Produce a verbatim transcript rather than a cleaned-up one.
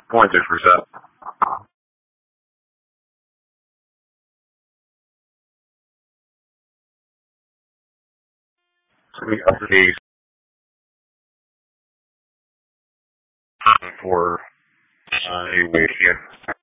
point six percent. The for uh, a weekend.